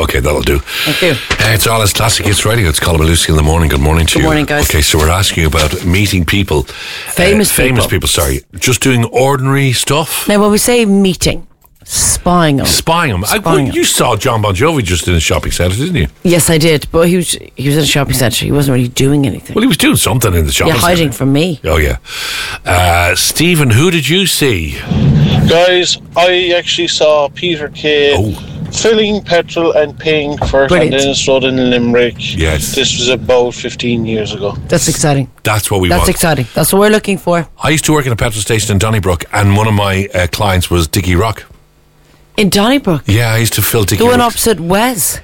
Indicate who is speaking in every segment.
Speaker 1: Okay, that'll do.
Speaker 2: Thank you.
Speaker 1: It's Ireland's Classic Hits Radio. It's Colin and Lucy in the morning. Good morning to you.
Speaker 2: Good morning, guys.
Speaker 1: Okay, so we're asking you about meeting people.
Speaker 2: Famous
Speaker 1: people, sorry. Just doing ordinary stuff.
Speaker 2: Now, when we say meeting, spying them.
Speaker 1: Spying them. You saw John Bon Jovi just in a shopping centre, didn't you?
Speaker 2: Yes, I did. But he was in a shopping centre. He wasn't really doing anything.
Speaker 1: Well, he was doing something in the shopping centre.
Speaker 2: Hiding from me.
Speaker 1: Oh, yeah. Stephen, who did you see?
Speaker 3: Guys, I actually saw Peter Kay filling petrol and paying for it on Dennis Road in Limerick.
Speaker 1: Yes.
Speaker 3: This was about 15 years ago.
Speaker 2: That's exciting.
Speaker 1: That's what we want.
Speaker 2: That's exciting. That's what we're looking for.
Speaker 1: I used to work in a petrol station in Donnybrook, and one of my clients was Dickie Rock.
Speaker 2: In Donnybrook?
Speaker 1: Yeah, I used to fill Dickie
Speaker 2: The one
Speaker 1: Rock.
Speaker 2: opposite Wes?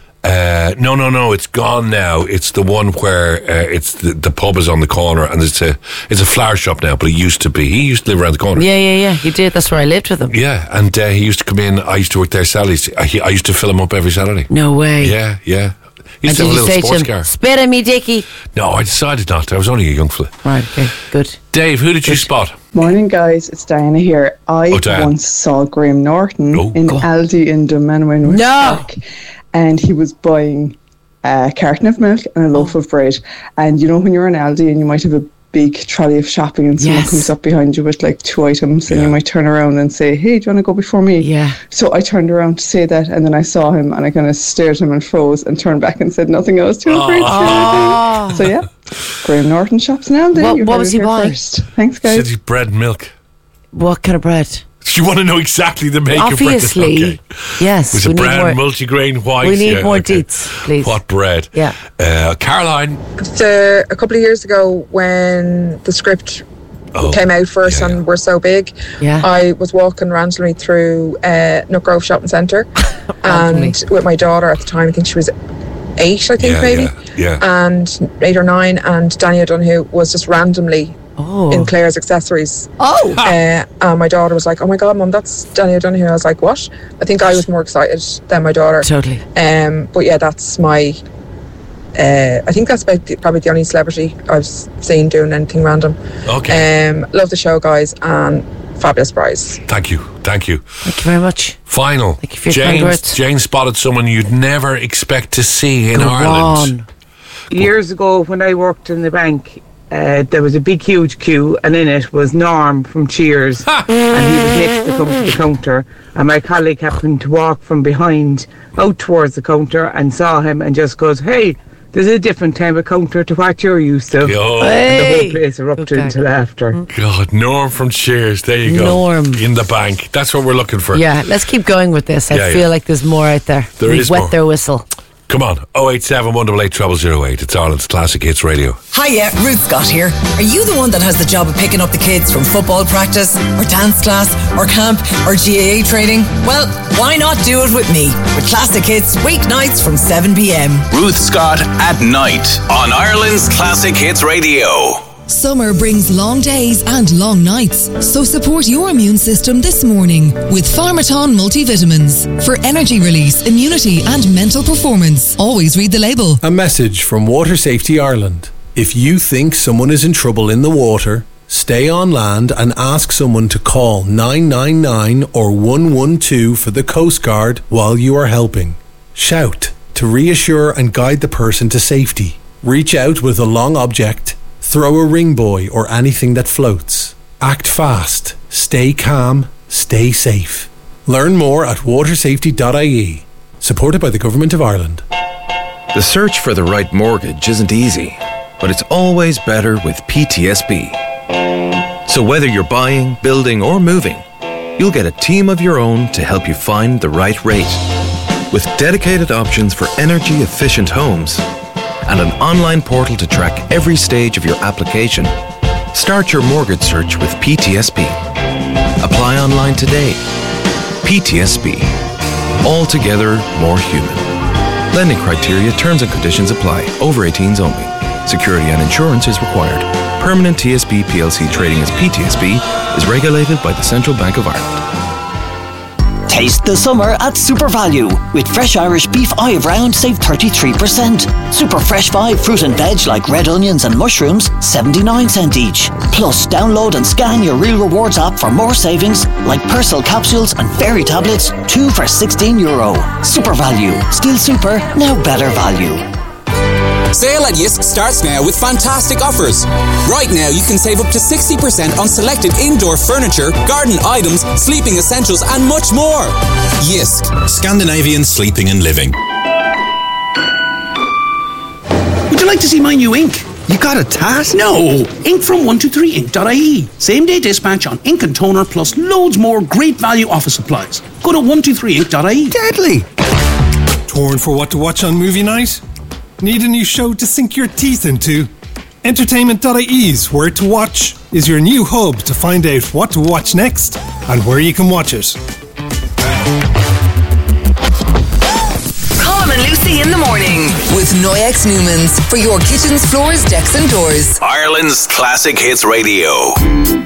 Speaker 1: No, it's gone now. It's the one where it's the pub is on the corner, and it's a flower shop now, but it used to be. He used to live around the corner.
Speaker 2: Yeah, he did. That's where I lived with him.
Speaker 1: Yeah, and he used to come in. I used to work there Saturdays. I used to fill him up every Saturday.
Speaker 2: No way.
Speaker 1: Yeah. He used
Speaker 2: and
Speaker 1: to have a little sports
Speaker 2: to him,
Speaker 1: car.
Speaker 2: Spit at me, Dickie.
Speaker 1: No, I decided not to. I was only a young fella.
Speaker 2: Right, okay, good.
Speaker 1: Dave, who did you spot?
Speaker 4: Morning, guys. It's Diana here. I once saw Graham Norton in Aldi in Dunmanwyn Park, and he was buying a carton of milk and a loaf of bread. And you know when you're in Aldi and you might have a big trolley of shopping and someone comes up behind you with like 2 items and you might turn around and say, hey, do you want to go before me?
Speaker 2: Yeah.
Speaker 4: So I turned around to say that, and then I saw him and I kind of stared at him and froze and turned back and said nothing. I was too afraid to say anything. So yeah, Graham Norton shops in Aldi.
Speaker 2: What was he buying?
Speaker 4: First. Thanks, guys.
Speaker 1: Said bread and milk.
Speaker 2: What kind of bread?
Speaker 1: You want to know exactly the make
Speaker 2: Obviously,
Speaker 1: of bread? Okay.
Speaker 2: Yes.
Speaker 1: Was it brown, multigrain, white?
Speaker 2: We need more deets, please.
Speaker 1: What bread?
Speaker 2: Yeah.
Speaker 1: Caroline?
Speaker 5: A couple of years ago when the script came out first and were so big, I was walking randomly through Nook Grove Shopping Centre and with my daughter at the time, I think she was 8, maybe.
Speaker 1: Yeah.
Speaker 5: And 8 or 9, and Danny O'Donoghue was just randomly in Claire's accessories. My daughter was like, oh my god, Mum, that's Danny O'Donoghue. I was like, what? I think I was more excited than my daughter.
Speaker 2: Totally.
Speaker 5: But yeah, that's my I think that's probably the only celebrity I've seen doing anything random. Love the show, guys, and fabulous prize.
Speaker 1: Thank you
Speaker 2: very much.
Speaker 1: Final.
Speaker 2: Thank you for your kind words.
Speaker 1: Jane spotted someone you'd never expect to see in Ireland.
Speaker 6: Years ago when I worked in the bank, there was a big huge queue, and in it was Norm from Cheers, and he was next to come to the counter, and my colleague happened to walk from behind out towards the counter and saw him and just goes, hey, there's a different type of counter to what you're used to. And the whole place erupted into laughter.
Speaker 1: God, Norm from Cheers, there you go.
Speaker 2: Norm.
Speaker 1: In the bank. That's what we're looking for.
Speaker 2: Yeah, let's keep going with this. I feel like there's more out there.
Speaker 1: There is
Speaker 2: wet
Speaker 1: more.
Speaker 2: their whistle.
Speaker 1: Come on, 087 188 0008. It's Ireland's Classic Hits Radio.
Speaker 7: Hiya, Ruth Scott here. Are you the one that has the job of picking up the kids from football practice, or dance class, or camp, or GAA training? Well, why not do it with me? With Classic Hits, weeknights from 7pm.
Speaker 8: Ruth Scott at night on Ireland's Classic Hits Radio.
Speaker 9: Summer brings long days and long nights, so support your immune system this morning with Pharmaton multivitamins for energy release, immunity and mental performance. Always read the label.
Speaker 10: A message from Water Safety Ireland. If you think someone is in trouble in the water, stay on land and ask someone to call 999 or 112 for the Coast Guard while you are helping. Shout to reassure and guide the person to safety. Reach out with a long object. Throw a ring buoy or anything that floats. Act fast. Stay calm. Stay safe. Learn more at watersafety.ie. Supported by the Government of Ireland.
Speaker 11: The search for the right mortgage isn't easy, but it's always better with PTSB. So whether you're buying, building or moving, you'll get a team of your own to help you find the right rate. With dedicated options for energy-efficient homes, and an online portal to track every stage of your application, start your mortgage search with PTSB. Apply online today. PTSB. Altogether more human. Lending criteria, terms and conditions apply. Over 18s only. Security and insurance is required. Permanent TSB PLC trading as PTSB is regulated by the Central Bank of Ireland.
Speaker 12: Taste the summer at Super Value. With fresh Irish beef Ive round, save 33%. Super fresh vibe fruit and veg like red onions and mushrooms, 79 cents each. Plus, download and scan your Real Rewards app for more savings like Persil capsules and fairy tablets, 2 for €16. Super Value. Still super, now better value.
Speaker 13: Sale at Yisk starts now with fantastic offers. Right now you can save up to 60% on selected indoor furniture, garden items, sleeping essentials and much more. Yisk.
Speaker 14: Scandinavian sleeping and living.
Speaker 15: Would you like to see my new ink? You got a task? No! Ink from 123ink.ie. Same day dispatch on ink and toner plus loads more great value office supplies. Go to 123ink.ie.
Speaker 16: Deadly! Torn for what to watch on movie night? Need a new show to sink your teeth into? Entertainment.ie's Where to Watch is your new hub to find out what to watch next and where you can watch it.
Speaker 9: Colm and Lucy in the morning with Noyex Newmans for your kitchens, floors, decks and doors.
Speaker 8: Ireland's Classic Hits Radio.